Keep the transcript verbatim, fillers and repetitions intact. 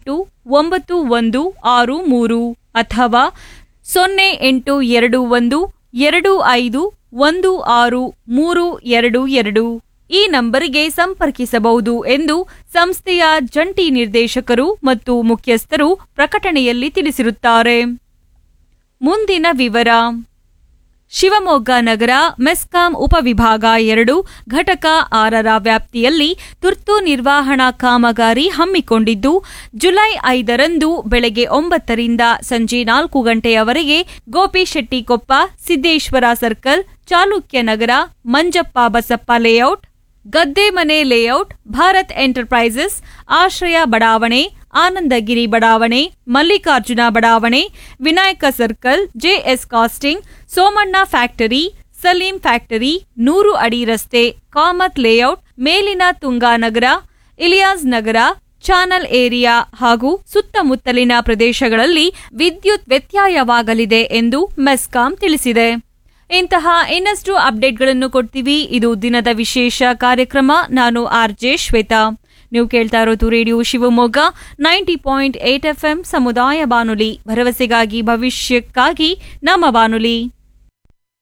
ಎಂಟು ಒಂಬತ್ತು ಒಂದು ಆರು ಮೂರು ಅಥವಾ ಸೊನ್ನೆ ಎಂಟು ಎರಡು ಒಂದು ಎರಡು ಐದು ಒಂದು ಆರು ಮೂರು ಎರಡು ಎರಡು ಈ ನಂಬರಿಗೆ ಸಂಪರ್ಕಿಸಬಹುದು ಎಂದು ಸಂಸ್ಥೆಯ ಜಂಟಿ ನಿರ್ದೇಶಕರು ಮತ್ತು ಮುಖ್ಯಸ್ಥರು ಪ್ರಕಟಣೆಯಲ್ಲಿ ತಿಳಿಸಿರುತ್ತಾರೆ. ಮುಂದಿನ ವಿವರ. ಶಿವಮೊಗ್ಗ ನಗರ ಮೆಸ್ಕಾಂ ಉಪವಿಭಾಗ ಎರಡು ಘಟಕ ಆರರ ವ್ಯಾಪ್ತಿಯಲ್ಲಿ ತುರ್ತು ನಿರ್ವಹಣಾ ಕಾಮಗಾರಿ ಹಮ್ಮಿಕೊಂಡಿದ್ದು, ಜುಲೈ ಐದರಂದು ಬೆಳಗ್ಗೆ ಒಂಬತ್ತರಿಂದ ಸಂಜೆ ನಾಲ್ಕು ಗಂಟೆಯವರೆಗೆ ಗೋಪಿಶೆಟ್ಟಿಕೊಪ್ಪ, ಸಿದ್ದೇಶ್ವರ ಸರ್ಕಲ್, ಚಾಲುಕ್ಯ ನಗರ, Manjappa Basappa layout, Gaddemane layout, Bharat enterprises, ಆಶ್ರಯ ಬಡಾವಣೆ, ಆನಂದಗಿರಿ ಬಡಾವಣೆ, ಮಲ್ಲಿಕಾರ್ಜುನ ಬಡಾವಣೆ, Vinayaka circle, JS casting, Somanna factory, Salim factory, ನೂರು ಅಡಿ ರಸ್ತೆ, ಕಾಮತ್ ಲೇಔಟ್, ಮೇಲಿನ ತುಂಗಾನಗರ, ಇಲಿಯಾಸ್ ನಗರ, ಚಾನಲ್ ಏರಿಯಾ ಹಾಗೂ ಸುತ್ತಮುತ್ತಲಿನ ಪ್ರದೇಶಗಳಲ್ಲಿ ವಿದ್ಯುತ್ ವ್ಯತ್ಯಯವಾಗಲಿದೆ ಎಂದು ಮೆಸ್ಕಾಂ ತಿಳಿಸಿದೆ. ಇಂತಹ ಇನ್ನಷ್ಟು ಅಪ್ಡೇಟ್ಗಳನ್ನು ಕೊಡ್ತೀವಿ. ಇದು ದಿನದ ವಿಶೇಷ ಕಾರ್ಯಕ್ರಮ. ನಾನು ಆರ್ ಜೆ ಶ್ವೇತಾ. ನೀವು ಕೇಳ್ತಾ ಇರೋದು radio Shivamogga ninety point eight F M ಸಮುದಾಯ ಬಾನುಲಿ, ಭರವಸೆಗಾಗಿ ಭವಿಷ್ಯಕ್ಕಾಗಿ ನಮ್ಮ ಬಾನುಲಿ.